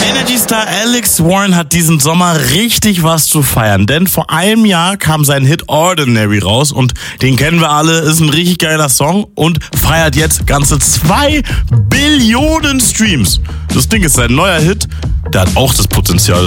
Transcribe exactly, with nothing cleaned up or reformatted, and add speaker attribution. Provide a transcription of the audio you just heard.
Speaker 1: Energy-Star Alex Warren hat diesen Sommer richtig was zu feiern, denn vor einem Jahr kam sein Hit Ordinary raus und den kennen wir alle, ist ein richtig geiler Song und feiert jetzt ganze zwei Billionen Streams. Das Ding ist sein neuer Hit, der hat auch das Potenzial,